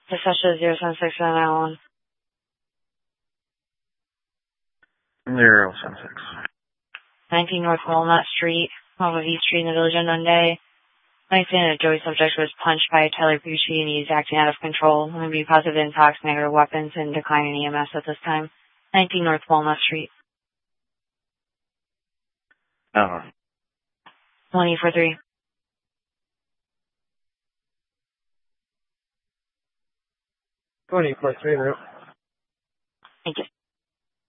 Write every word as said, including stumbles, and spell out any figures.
Dispatcher zero seven six seven nine one. zero seven six. nineteen North Walnut Street, off of East Street in the Village Unknown Day. nineteen, a Joey subject was punched by Tyler Pucci and he's acting out of control. I'm going to be positive intox, negative weapons, and declining E M S at this time. nineteen North Walnut Street. Uh-huh. one eight four three. twenty four three, Thank you.